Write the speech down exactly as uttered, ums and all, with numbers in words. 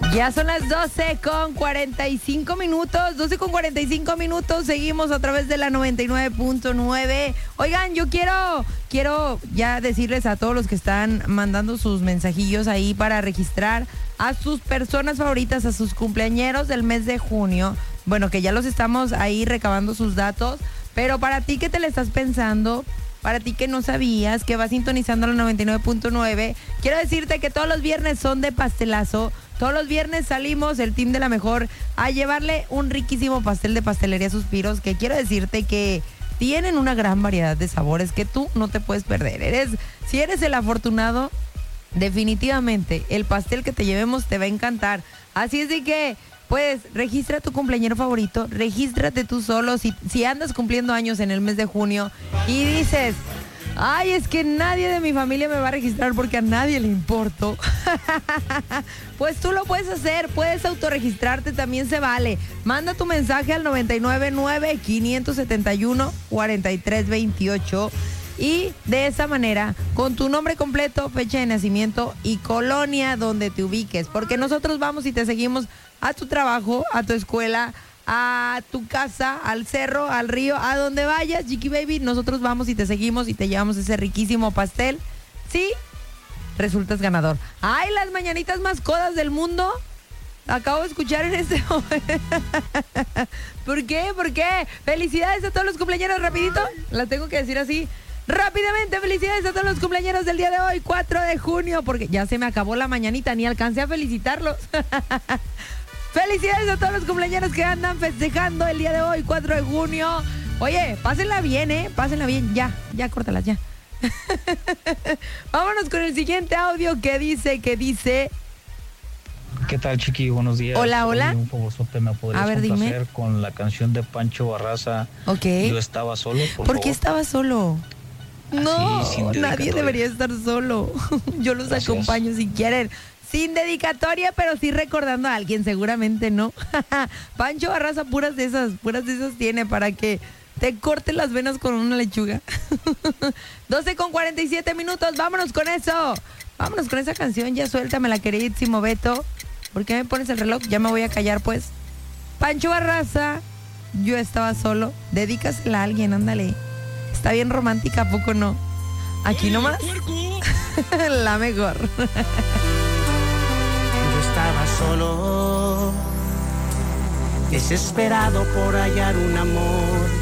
Ya son las doce con cuarenta y cinco minutos, doce con cuarenta y cinco minutos, seguimos a través de la noventa y nueve punto nueve. Oigan, yo quiero, quiero ya decirles a todos los que están mandando sus mensajillos ahí para registrar a sus personas favoritas, a sus cumpleañeros del mes de junio. Bueno, que ya los estamos ahí recabando sus datos, pero para ti que te le estás pensando, para ti que no sabías, que vas sintonizando la noventa y nueve punto nueve, quiero decirte que todos los viernes son de pastelazo. Todos los viernes salimos, el team de La Mejor, a llevarle un riquísimo pastel de Pastelería Suspiros, que quiero decirte que tienen una gran variedad de sabores que tú no te puedes perder. Eres, si eres el afortunado, definitivamente el pastel que te llevemos te va a encantar. Así es de que, pues, registra tu cumpleañero favorito, regístrate tú solo. Si, si andas cumpliendo años en el mes de junio y dices, ay, es que nadie de mi familia me va a registrar porque a nadie le importo, pues tú lo puedes hacer, puedes autorregistrarte, también se vale. Manda tu mensaje al noventa y nueve nueve, quinientos setenta y uno, cuarenta y tres veintiocho y de esa manera, con tu nombre completo, fecha de nacimiento y colonia donde te ubiques, porque nosotros vamos y te seguimos a tu trabajo, a tu escuela, a tu casa, al cerro, al río, a donde vayas, Chiqui Baby, nosotros vamos y te seguimos y te llevamos ese riquísimo pastel. Sí, resultas ganador. ¡Ay, las mañanitas más codas del mundo! Acabo de escuchar en este momento. ¿Por qué? ¿Por qué? Felicidades a todos los cumpleaños, rapidito. Las tengo que decir así. Rápidamente, felicidades a todos los cumpleaños del día de hoy, cuatro de junio, porque ya se me acabó la mañanita, ni alcancé a felicitarlos. Felicidades a todos los cumpleaños que andan festejando el día de hoy, cuatro de junio. Oye, pásenla bien, ¿eh? Pásenla bien. Ya, ya, córtalas, ya. Vámonos con el siguiente audio que dice, que dice... ¿Qué tal, Chiqui? Buenos días. Hola, hola. Un favorzote, ¿me podrías a ver, complacer dime. con la canción de Pancho Barraza? Ok. Yo estaba solo, por, ¿Por favor. qué estaba solo? Así, No, sin nadie dedicatoria. debería estar solo. Yo los Gracias. acompaño si quieren. Sin dedicatoria, pero sí recordando a alguien, seguramente no. Pancho Barraza, puras de esas, puras de esas tiene para que te corte las venas con una lechuga. doce con cuarenta y siete minutos, vámonos con eso. Vámonos con esa canción, ya suéltamela, queridísimo Beto. ¿Por qué me pones el reloj? Ya me voy a callar, pues. Pancho Barraza, yo estaba solo. Dedícasela a alguien, ándale. Está bien romántica, ¿a poco no? Aquí nomás. La mejor. Estaba solo, desesperado por hallar un amor